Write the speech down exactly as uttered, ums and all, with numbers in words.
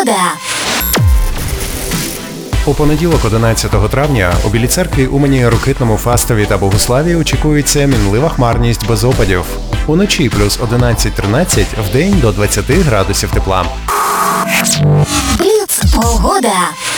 погода. У понеділок, одинадцятого травня, у Білій Церкві, Умані, Рокитному, Фастові та Богуславі очікується мінлива хмарність без опадів. Уночі плюс одинадцять-тринадцять, вдень до двадцяти градусів тепла. Бліц погода.